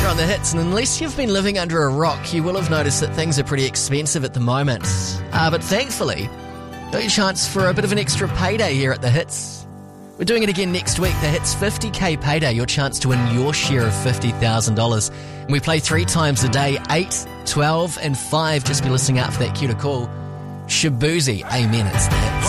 on the hits, and unless you've been living under a rock, you will have noticed that things are pretty expensive at the moment. But thankfully, got your chance for a bit of an extra payday here at the hits. We're doing it again next week. The Hits 50k payday, your chance to win your share of $50,000. And we play 3 times a day, 8, 12 and 5. Just be listening out for that cue to call. Shabuzi, amen, it's the hits.